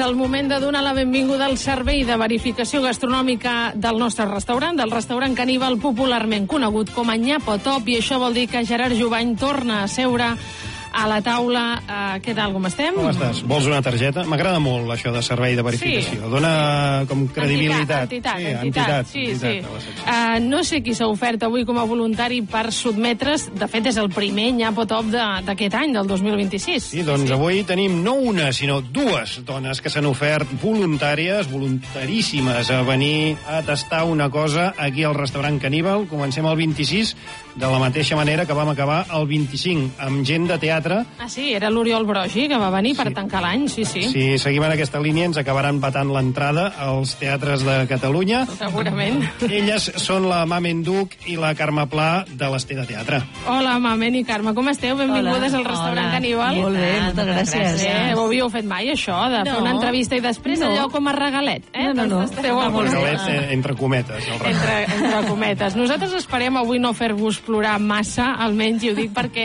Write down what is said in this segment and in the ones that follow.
el moment de donar la benvinguda al servei de verificació gastronòmica del nostre restaurant, del restaurant Caníbal, popularment conegut com a Nyapo Top, i això vol dir que Gerard Jubany torna a seure a la taula. Què tal, com estem? Com estàs? Vols una targeta? M'agrada molt això de servei de verificació. Sí. Dona com credibilitat. Entitat. Sí. No sé qui s'ha ofert avui com a voluntari per sotmetre's. De fet, és el primer Nyapo Top d'aquest any, del 2026. Sí, doncs avui tenim no una, sinó dues dones que s'han ofert voluntàries, voluntaríssimes, a venir a tastar una cosa aquí al restaurant Caníbal. Comencem el 26, de la mateixa manera que vam acabar el 25, amb gent de teatre. Ah, sí, era l'Oriol Brogi que va venir per tancar l'any, sí. Si seguim en aquesta línia ens acabaran batant l'entrada als teatres de Catalunya. Segurament. Elles són la Mamen Duc i la Carme Pla de l'Esté de Teatre. Hola, Mamen i Carme, com esteu? Benvingudes al restaurant Caníbal. Molt bé, moltes gràcies. Ho havíeu fet mai, això, de fer una entrevista i després allò com a regalet? No. Regalet entre cometes. Entre cometes. Nosaltres esperem avui no fer-vos plorar massa, almenys, i ho dic perquè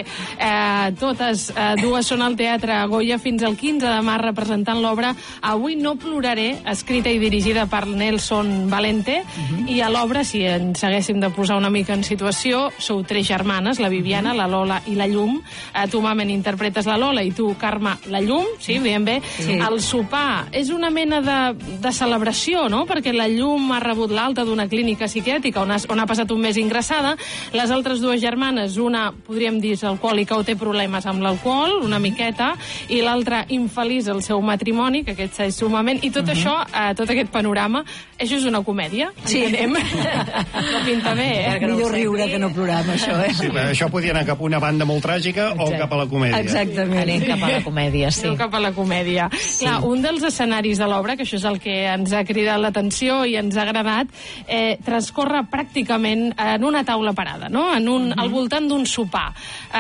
totes dues són al Teatre Goya fins al 15 de març representant l'obra Avui no ploraré, escrita i dirigida per Nelson Valente, i a l'obra, si ens haguéssim de posar una mica en situació, sou tres germanes, la Viviana, la Lola i la Llum. Tu, Mamen, interpretes la Lola i tu, Carme, la Llum, sí, ben bé. Sí. El sopar és una mena de celebració, no?, perquè la Llum ha rebut l'alta d'una clínica psiquiàtrica on ha passat un mes ingressada. Les altres dues germanes, una, podríem dir, és alcohòlica o té problemes amb l'alcohol, una miqueta, i l'altra infeliç al seu matrimoni, que aquest és sumament, i tot això, tot aquest panorama, això és una comèdia, entenem? No pinta bé, Millor riure que no plorar amb això, Sí, això podia anar cap a una banda molt tràgica o cap a la comèdia. Exactament. Anem cap a la comèdia, sí. Cap a la comèdia. Sí. Clar, un dels escenaris de l'obra, que això és el que ens ha cridat l'atenció i ens ha agradat, transcorre pràcticament en una taula parada, no?, al voltant d'un sopar.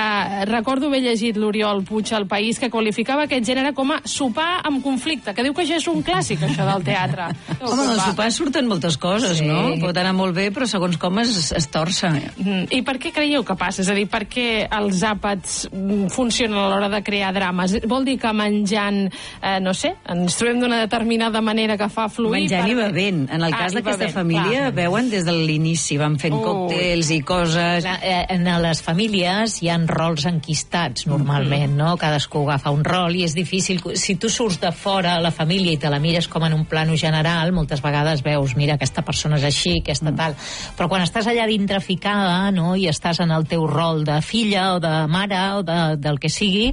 Recordo haver llegit l'Oriol Puig al País, que qualificava aquest gènere com a sopar amb conflicte, que diu que ja és un clàssic, això del teatre. Home, del sopar surten moltes coses, no? Pot anar molt bé, però segons com es torça. I per què creieu que passa? És a dir, per què els àpats funcionen a l'hora de crear drames? Vol dir que menjant, no sé, ens trobem d'una determinada manera que fa fluir... Menjant i bevent. En el cas d'aquesta família, veuen des de l'inici, van fent còctels i coses... En les famílies hi ha rols enquistats, normalment, no? Cadascú agafa un rol i és difícil. Si tu surts de fora a la família i te la mires com en un plano general, moltes vegades veus, mira, aquesta persona és així, aquesta tal. Però quan estàs allà dintre ficada, no?, i estàs en el teu rol de filla o de mare o del que sigui,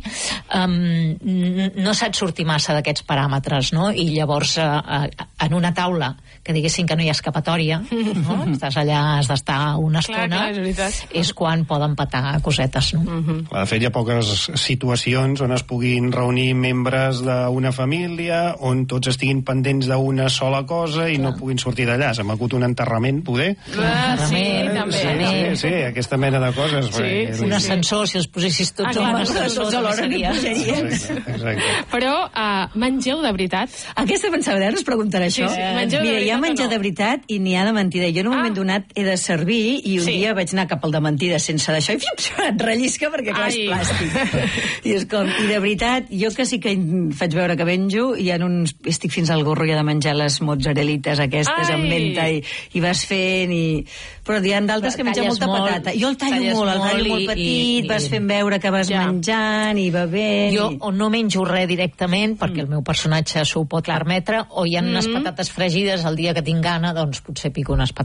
no saps sortir massa d'aquests paràmetres, no? I llavors, en una taula que diguessin que no hi ha escapatòria, no? Estàs allà, has d'estar una estona, és quan poden patar cosetes, no? De fet, hi ha poques situacions on es puguin reunir membres d'una família, on tots estiguin pendents d'una sola cosa i no puguin sortir d'allà. S'ha hagut un enterrament, poder? Sí, també. Sí, aquesta mena de coses. Un ascensor, si els posessis tots alhora n'hi posaríem. Exacte. Però mengeu de veritat? Aquesta pensava, ara us preguntaré això. Mira, hi ha menjar de veritat i n'hi ha de mentida. Jo en un moment donat he de servir i un dia vaig anar cap al de mentida sense d'això i et rellisca perquè clar, és plàstic. I és com, i de veritat, jo que sí que faig veure que menjo, estic fins al gorro ja de menjar les mozzarellites aquestes amb menta i vas fent però hi ha d'altres que mengen molta patata. Jo el tallo molt petit, vas fent veure que vas menjant i bevent. Jo o no menjo res directament perquè el meu personatge s'ho pot permetre, o hi ha unes patates fregides el dia que tinc gana, doncs potser pico unes patates